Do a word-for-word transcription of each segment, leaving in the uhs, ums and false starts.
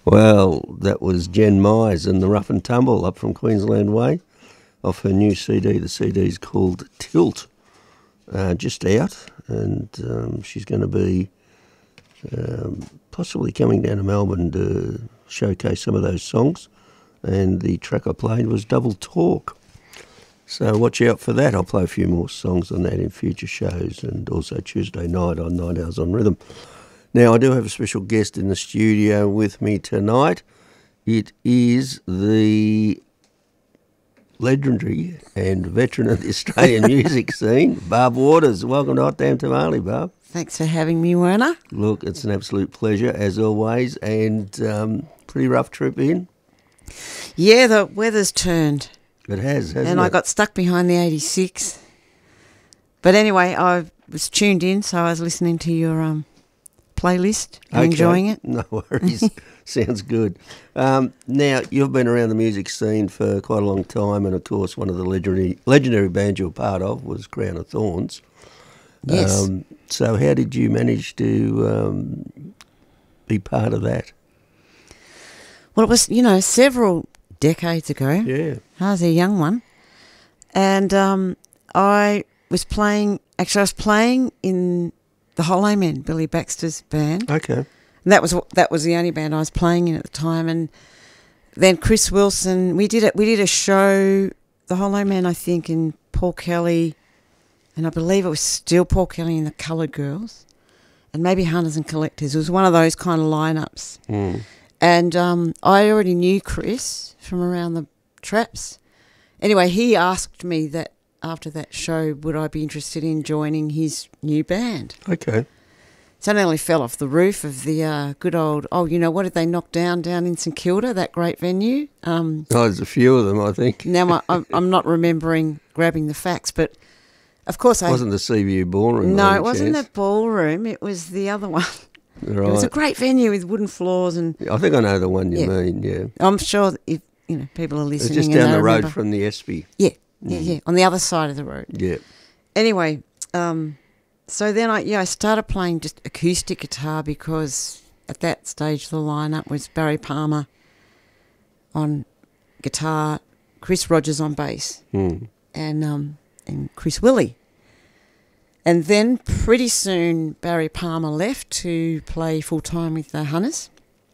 Well, that was Jen Mize and the Rough and Tumble up from Queensland Way off her new C D. The C D's called Tilt, uh, just out, and um, she's going to be um, possibly coming down to Melbourne to showcase some of those songs, and the track I played was Double Talk. So watch out for that. I'll play a few more songs on that in future shows, and also Tuesday night on Nine Hours on Rhythm. Now, I do have a special guest in the studio with me tonight. It is the legendary and veteran of the Australian music scene, Barb Waters. Welcome to Hot Damn Tamale, Barb. Thanks for having me, Werner. Look, it's an absolute pleasure, as always, and um, pretty rough trip in. Yeah, the weather's turned. It has, hasn't and it? I got stuck behind the eighty-six. But anyway, I was tuned in, so I was listening to your um, playlist and Okay. enjoying it. No worries. Sounds good. Um, now, you've been around the music scene for quite a long time, and of course, one of the legendary legendary bands you were part of was Crown of Thorns. Yes. Um, so, how did you manage to um, be part of that? Well, it was, you know, several decades ago. Yeah. I was a young one. And um, I was playing, actually, I was playing in the Hollow Men, Billy Baxter's band. Okay. And that was that was the only band I was playing in at the time. And then Chris Wilson, we did it. We did a show, the Hollow Men, I think, in Paul Kelly, and I believe it was still Paul Kelly and the Coloured Girls, and maybe Hunters and Collectors. It was one of those kind of lineups. Mm. And um, I already knew Chris from around the traps. Anyway, he asked me that after that show, would I be interested in joining his new band? Okay. So I nearly fell off the roof of the uh, good old, oh, you know, what did they knock down down in St Kilda, that great venue? Um, Oh, there's a few of them, I think. now my, I'm, I'm not remembering grabbing the facts, but of course I... It wasn't the Seaview Ballroom. No, by it any wasn't chance? the ballroom. It was the other one. Right. It was a great venue with wooden floors, and I think I know the one you Yeah. mean, yeah. I'm sure that if you know people are It's listening, just and down they the road remember- from the Espy. Yeah, yeah, yeah, on the other side of the road. Yeah. Anyway, um, so then I yeah I started playing just acoustic guitar because at that stage the lineup was Barry Palmer on guitar, Chris Rogers on bass, Mm. and um, and Chris Willey. And then pretty soon Barry Palmer left to play full time with the Hunters,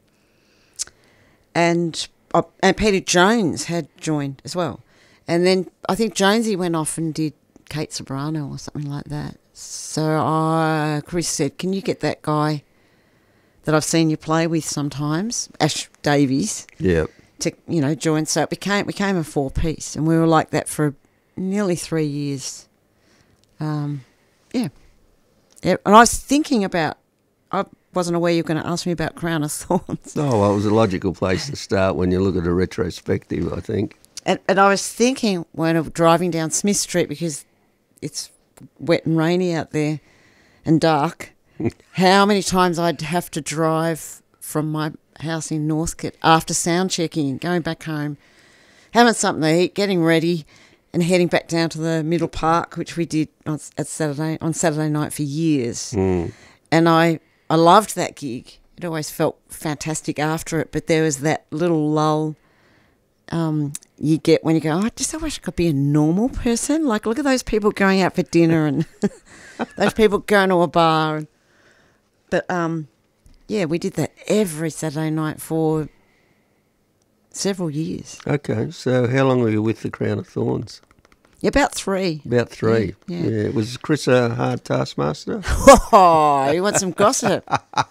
and uh, and Peter Jones had joined as well. And then I think Jonesy went off and did Kate Sobrano or something like that. So I, Chris said, "Can you get that guy that I've seen you play with sometimes, Ash Davies, Yeah. to you know join?" So it became became a four piece, and we were like that for nearly three years. Um, yeah. yeah, and I was thinking about. I wasn't aware you were going to ask me about Crown of Thorns. Oh, well, it was a logical place to start when you look at a retrospective, I think. And, and I was thinking when I was driving down Smith Street, because it's wet and rainy out there and dark, how many times I'd have to drive from my house in Northcote after sound checking, going back home, having something to eat, getting ready, and heading back down to the Middle Park, which we did on, at Saturday on Saturday night for years. Mm. And I, I loved that gig. It always felt fantastic after it, but there was that little lull um, you get when you go, oh, I just I wish I could be a normal person. Like, look at those people going out for dinner and those people going to a bar. And, but, um, yeah, we did that every Saturday night for several years. Okay, so how long were you with the Crown of Thorns? Yeah, about three. About three. Yeah, yeah. Was Chris a hard taskmaster? Oh, you want some gossip?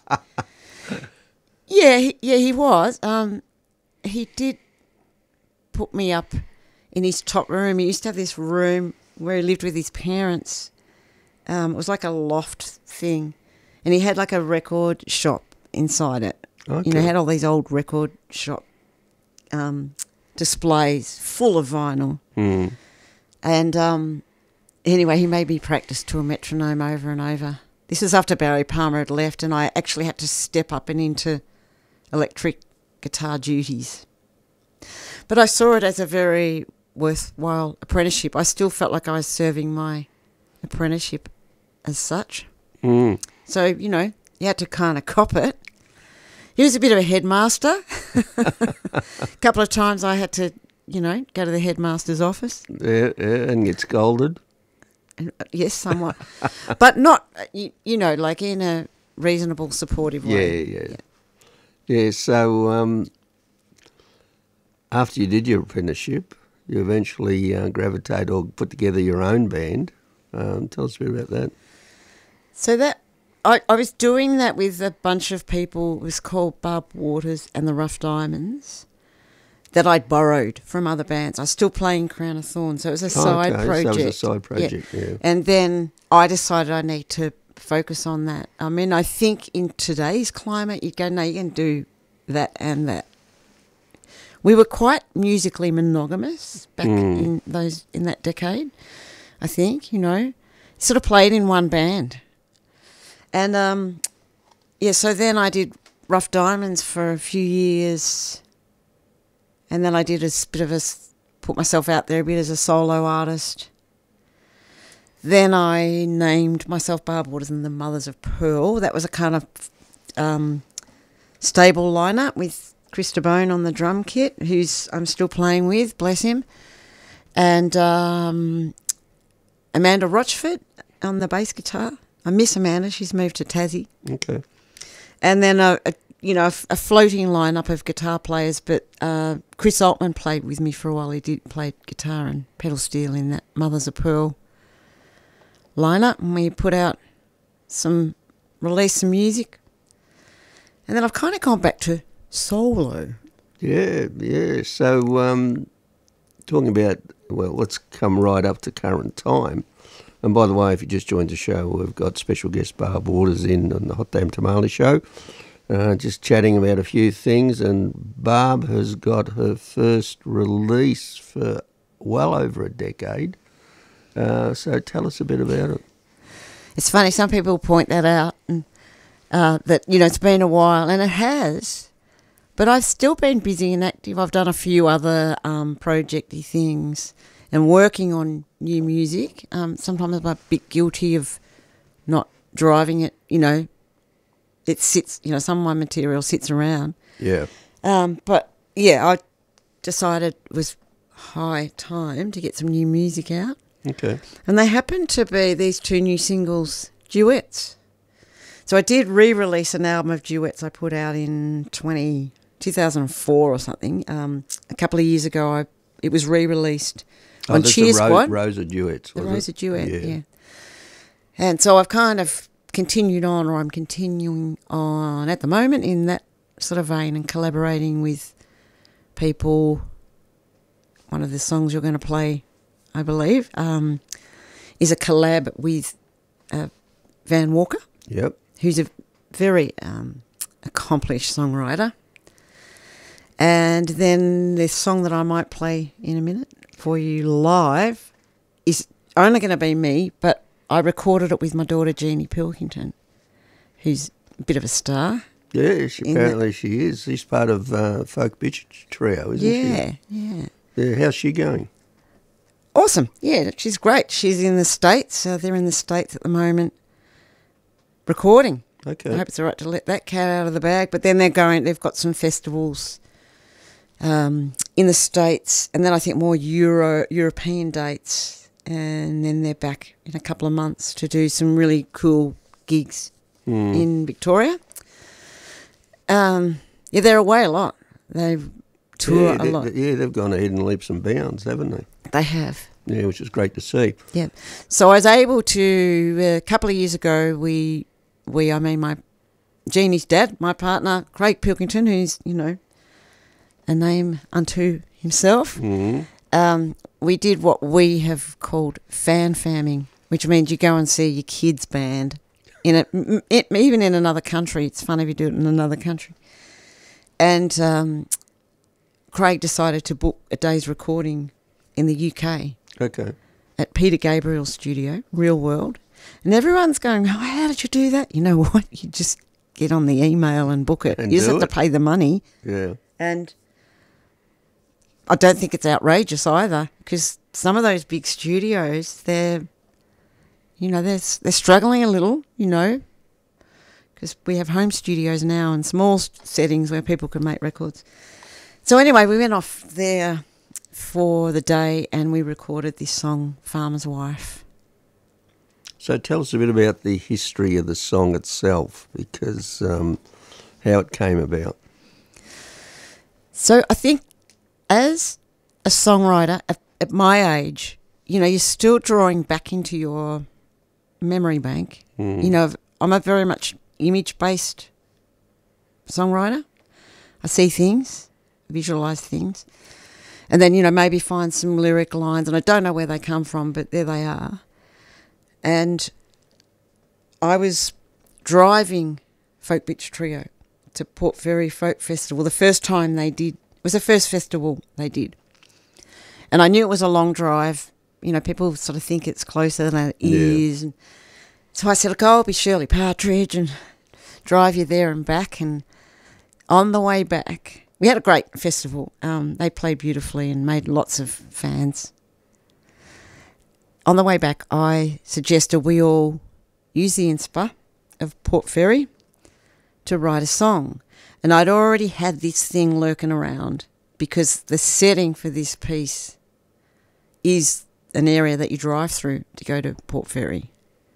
yeah, he, yeah, he was. Um, he did put me up in his top room. He used to have this room where he lived with his parents. Um, it was like a loft thing, and he had like a record shop inside it. Okay. You know, had all these old record shop um, displays full of vinyl. Mm. And um, anyway, he made me practice to a metronome over and over. This was after Barry Palmer had left, and I actually had to step up and into electric guitar duties. But I saw it as a very worthwhile apprenticeship. I still felt like I was serving my apprenticeship as such. Mm. So, you know, you had to kind of cop it. he was a bit of a headmaster. A couple of times I had to, you know, go to the headmaster's office. Yeah, yeah, and get scolded. Yes, somewhat. But not, you, you know, like in a reasonable, supportive Yeah, way. yeah. Yeah, yeah so um, after you did your apprenticeship, you eventually uh, gravitated or put together your own band. Um, tell us a bit about that. So that, I, I was doing that with a bunch of people. It was called Barb Waters and the Rough Diamonds, that I'd borrowed from other bands. I was still playing Crown of Thorns, so it was a Oh, side okay. project. So it was a side project, yeah. yeah. And then I decided I need to focus on that. I mean, I think in today's climate, you go, no, you can do that and that. We were quite musically monogamous back Mm. in those in that decade, I think, you know. Sort of played in one band. And, um, yeah, so then I did Rough Diamonds for a few years. And then I did a s- bit of a, s- put myself out there a bit as a solo artist. Then I named myself Barb Waters and the Mothers of Pearl. That was a kind of um, stable lineup with Chris DeBone on the drum kit, who's I'm still playing with, bless him. And um, Amanda Rochford on the bass guitar. I miss Amanda, she's moved to Tassie. Okay. And then a, a you know, a, a floating lineup of guitar players, but uh, Chris Altman played with me for a while. He did played guitar and pedal steel in that Mothers of Pearl lineup, and we put out some, released some music. And then I've kind of gone back to solo. Yeah, yeah. So um, talking about, well, let's come right up to current time. And by the way, if you just joined the show, we've got special guest Barb Waters in on the Hot Damn Tamale show. Uh, just chatting about a few things, and Barb has got her first release for well over a decade. Uh, so tell us a bit about it. It's funny, some people point that out, and uh, that, you know, it's been a while, and it has, but I've still been busy and active. I've done a few other um, projecty things and working on new music. Um, sometimes I'm a bit guilty of not driving it, you know. It sits, you know, some of my material sits around. Yeah. Um, but, yeah, I decided it was high time to get some new music out. Okay. And they happened to be these two new singles, duets. So I did re-release an album of duets I put out in twenty, two thousand four or something. Um, a couple of years ago, I, it was re-released Oh, on that's Cheer the Ro- Squad. Rosa Duets. The was it? Rosa Duet, yeah. yeah. And so I've kind of continued on, or I'm continuing on at the moment in that sort of vein and collaborating with people. One of the songs you're going to play, I believe, um, is a collab with uh, Van Walker, Yep. who's a very um, accomplished songwriter. And then the song that I might play in a minute for you live is only going to be me, but I recorded it with my daughter Jeannie Pilkington, who's a bit of a star. Yeah, she, In apparently she is. She's part of uh, Folk Bitch Trio, isn't Yeah, yeah. she? Yeah. How's she going? Awesome. Yeah, she's great. She's in the States. Uh, they're in the States at the moment recording. Okay. I hope it's all right to let that cat out of the bag. But then they're going, they've got some festivals um, in the States, and then I think more Euro European dates. And then they're back in a couple of months to do some really cool gigs Mm. in Victoria. Um, yeah, they're away a lot. They tour yeah, a they, lot. Yeah, they've gone ahead and leaps and bounds, haven't they? They have. Yeah, which is great to see. Yeah. So I was able to, uh, a couple of years ago, we, we, I mean, my, Jeannie's dad, my partner, Craig Pilkington, who's, you know, a name unto himself, Mm. um, we did what we have called fan famming, which means you go and see your kids' band in a, m- it, even in another country. It's fun if you do it in another country. And um, Craig decided to book a day's recording in the U K Okay. at Peter Gabriel's studio, Real World. And everyone's going, oh, how did you do that? You know what? You just get on the email and book it. And you just do have it. to pay the money. Yeah. And I don't think it's outrageous either, because some of those big studios, they're, you know, they're, they're struggling a little, you know, because we have home studios now and small settings where people can make records. So anyway, we went off there for the day and we recorded this song, Farmer's Wife. So tell us a bit about the history of the song itself, because um, how it came about. So I think as a songwriter at, at my age, you know, you're still drawing back into your memory bank. Mm. You know, I'm a very much image-based songwriter. I see things, visualise things, and then, you know, maybe find some lyric lines, and I don't know where they come from, but there they are. And I was driving Folk Bitch Trio to Port Fairy Folk Festival. The first time they did, it was the first festival they did. And I knew it was a long drive. You know, people sort of think it's closer than it is. And so I said, look, I'll be Shirley Partridge and drive you there and back. And on the way back, we had a great festival. Um, they played beautifully and made lots of fans. On the way back, I suggested we all use the inspa of Port Fairy to write a song. And I'd already had this thing lurking around because the setting for this piece is an area that you drive through to go to Port Fairy.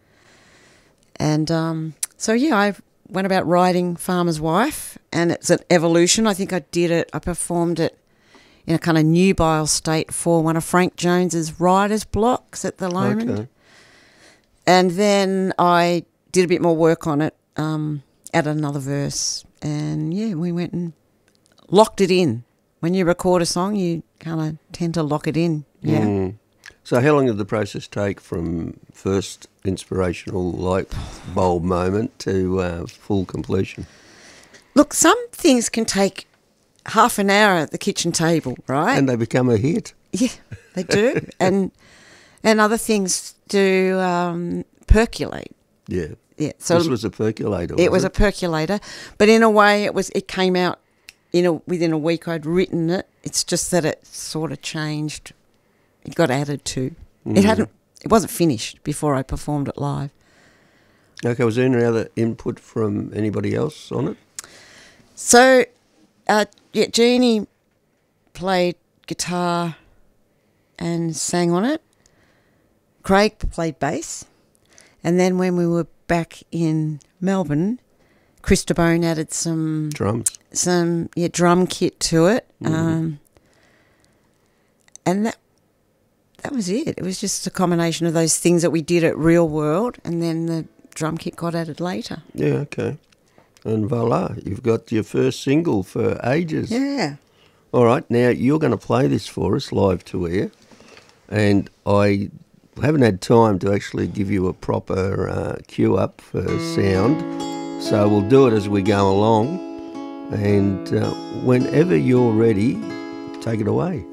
And um, so, yeah, I went about writing Farmer's Wife, and it's an evolution. I think I did it, I performed it in a kind of nubile state for one of Frank Jones's writer's blocks at the Lomond. Okay. And then I did a bit more work on it, um, added another verse, and, yeah, we went and locked it in. When you record a song, you kind of tend to lock it in, yeah. Mm. So how long did the process take from first inspirational light bulb moment to uh, full completion? Look, some things can take half an hour at the kitchen table, right? And they become a hit. Yeah, they do. and and other things do um, percolate. Yeah. Yeah. So this was a percolator, It was it? a percolator. But in a way it was it came out in a within a week I'd written it. It's just that it sort of changed. It got added to. Mm. It hadn't it wasn't finished before I performed it live. Okay, was there any other input from anybody else on it? So Uh, yeah, Jeannie played guitar and sang on it. Craig played bass. And then when we were back in Melbourne, Chris DeBone added some... Drums. Some, yeah, drum kit to it. Mm-hmm. Um, and that that was it. It was just a combination of those things that we did at Real World, and then the drum kit got added later. Yeah, okay. And voila, you've got your first single for ages. Yeah. All right, now you're going to play this for us live to air, and I haven't had time to actually give you a proper uh, cue up for sound, so we'll do it as we go along, and uh, whenever you're ready, take it away.